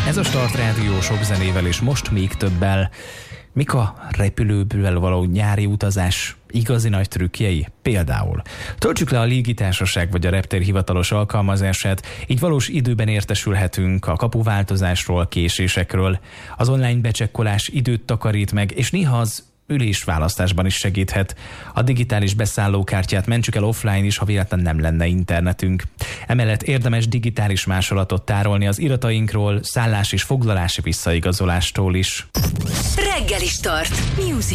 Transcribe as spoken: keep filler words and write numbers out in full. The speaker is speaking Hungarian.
Ez a Start Rádió sok zenével és most még többel. Mik a repülővel való nyári utazás igazi nagy trükkjei? Például töltsük le a légitársaság vagy a reptér hivatalos alkalmazását, így valós időben értesülhetünk a kapuváltozásról, késésekről. Az online becsekkolás időt takarít meg, és néha az ülésválasztásban is segíthet. A digitális beszállókártyát mentsük el offline is, ha véletlen nem lenne internetünk. Emellett érdemes digitális másolatot tárolni az iratainkról, szállás és foglalási visszaigazolástól is. Reggeli Start. Music